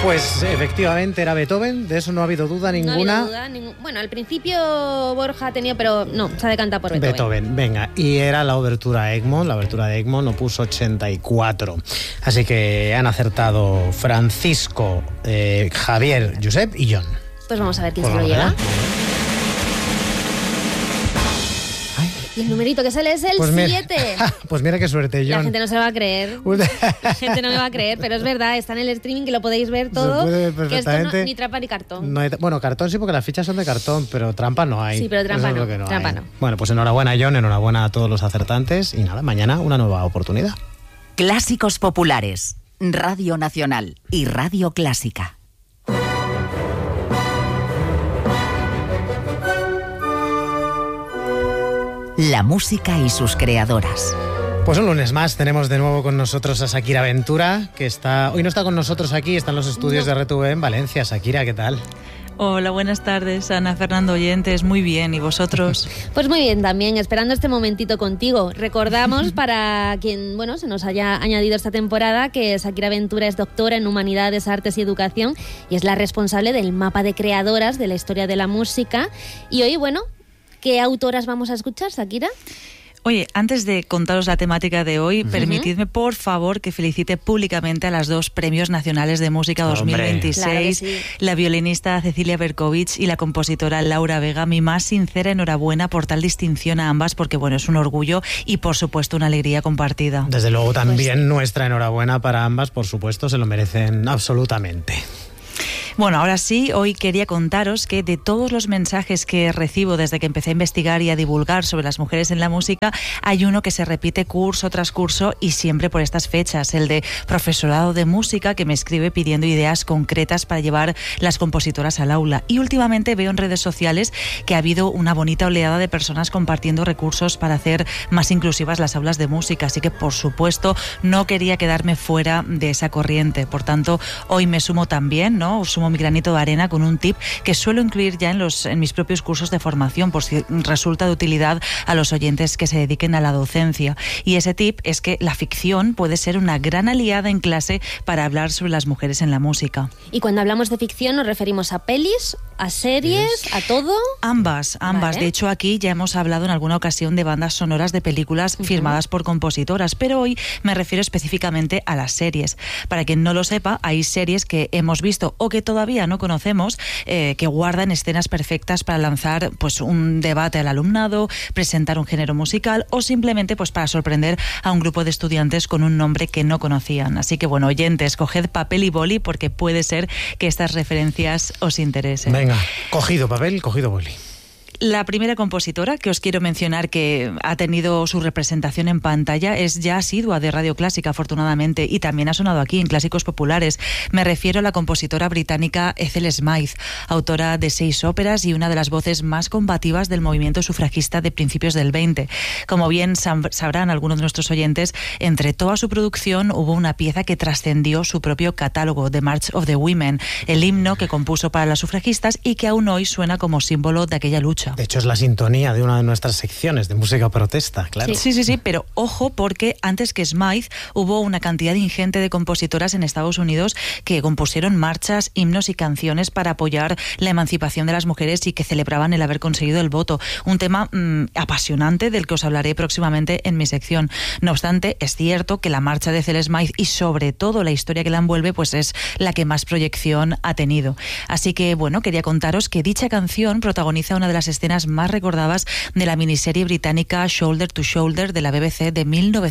Pues efectivamente era Beethoven, de eso no ha habido duda ninguna. No ha habido duda. Bueno, al principio Borja tenía, pero no, se ha decantado por Beethoven. Beethoven, venga. Y era la obertura Egmont, opus 84. Así que han acertado Francisco, Javier, Josep y John. Pues vamos a ver quién se lo lleva. Y el numerito que sale es el 7. Pues mira qué suerte, John. La gente no se lo va a creer. La gente no me va a creer, pero es verdad, está en el streaming que lo podéis ver todo. Se puede ver perfectamente. Que esto ni trampa ni cartón. No hay, bueno, cartón sí, porque las fichas son de cartón, pero trampa no hay. Sí, pero trampa no. Trampa no. Bueno, pues enhorabuena, John, enhorabuena a todos los acertantes. Y nada, mañana una nueva oportunidad. Clásicos populares, Radio Nacional y Radio Clásica. La música y sus creadoras. Pues un lunes más tenemos de nuevo con nosotros a Shakira Ventura, que hoy no está con nosotros aquí, está en los estudios de RTV en Valencia. Shakira, ¿qué tal? Hola, buenas tardes, Ana, Fernando, oyentes, muy bien, ¿y vosotros? Pues muy bien también, esperando este momentito contigo. Recordamos, para quien se nos haya añadido esta temporada, que Shakira Ventura es doctora en Humanidades, Artes y Educación y es la responsable del mapa de creadoras de la historia de la música. Y hoy, ¿qué autoras vamos a escuchar, Shakira? Oye, antes de contaros la temática de hoy, permitidme, por favor, que felicite públicamente a las 2 Premios Nacionales de Música 2026, claro que sí. La violinista Cecilia Berkovich y la compositora Laura Vega. Mi más sincera enhorabuena por tal distinción a ambas, porque es un orgullo y, por supuesto, una alegría compartida. Desde luego, también nuestra enhorabuena para ambas, por supuesto, se lo merecen absolutamente. Bueno, ahora sí, hoy quería contaros que de todos los mensajes que recibo desde que empecé a investigar y a divulgar sobre las mujeres en la música, hay uno que se repite curso tras curso y siempre por estas fechas, el de profesorado de música, que me escribe pidiendo ideas concretas para llevar las compositoras al aula. Y últimamente veo en redes sociales que ha habido una bonita oleada de personas compartiendo recursos para hacer más inclusivas las aulas de música, así que por supuesto no quería quedarme fuera de esa corriente. Por tanto, hoy me sumo también, sumo mi granito de arena con un tip que suelo incluir ya en mis propios cursos de formación, por si resulta de utilidad a los oyentes que se dediquen a la docencia. Y ese tip es que la ficción puede ser una gran aliada en clase para hablar sobre las mujeres en la música. Y cuando hablamos de ficción, ¿nos referimos a pelis, a series, a todo? Ambas. Vale. De hecho, aquí ya hemos hablado en alguna ocasión de bandas sonoras de películas firmadas por compositoras, pero hoy me refiero específicamente a las series. Para quien no lo sepa, hay series que hemos visto o que todavía no conocemos, que guardan escenas perfectas para lanzar un debate al alumnado, presentar un género musical o simplemente para sorprender a un grupo de estudiantes con un nombre que no conocían. Así que oyentes, coged papel y boli porque puede ser que estas referencias os interesen. Venga, cogido papel, cogido boli. La primera compositora que os quiero mencionar que ha tenido su representación en pantalla es ya asidua de Radio Clásica, afortunadamente, y también ha sonado aquí en Clásicos Populares. Me refiero a la compositora británica Ethel Smyth, autora de 6 óperas y una de las voces más combativas del movimiento sufragista de principios del 20. Como bien sabrán algunos de nuestros oyentes, entre toda su producción hubo una pieza que trascendió su propio catálogo, The March of the Women, el himno que compuso para las sufragistas y que aún hoy suena como símbolo de aquella lucha. De hecho, es la sintonía de una de nuestras secciones de música protesta, claro. Sí, pero ojo, porque antes que Smyth hubo una cantidad ingente de compositoras en Estados Unidos que compusieron marchas, himnos y canciones para apoyar la emancipación de las mujeres y que celebraban el haber conseguido el voto. Un tema apasionante del que os hablaré próximamente en mi sección. No obstante, es cierto que la marcha de Ethel Smyth y sobre todo la historia que la envuelve es la que más proyección ha tenido. Así que, quería contaros que dicha canción protagoniza una de las escenas más recordadas de la miniserie británica Shoulder to Shoulder de la BBC de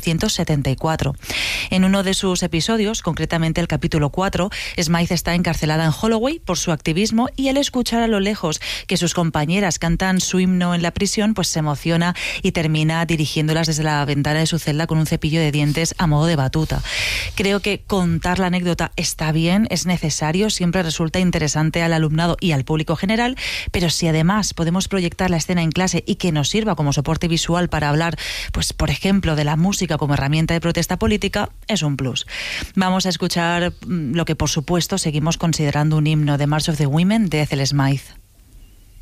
1974. En uno de sus episodios, concretamente el capítulo 4, Smyth está encarcelada en Holloway por su activismo y al escuchar a lo lejos que sus compañeras cantan su himno en la prisión, se emociona y termina dirigiéndolas desde la ventana de su celda con un cepillo de dientes a modo de batuta. Creo que contar la anécdota está bien, es necesario, siempre resulta interesante al alumnado y al público general, pero si además podemos proyectar la escena en clase y que nos sirva como soporte visual para hablar, por ejemplo, de la música como herramienta de protesta política, es un plus. Vamos a escuchar lo que, por supuesto, seguimos considerando un himno, The March of the Women, de Ethel Smyth.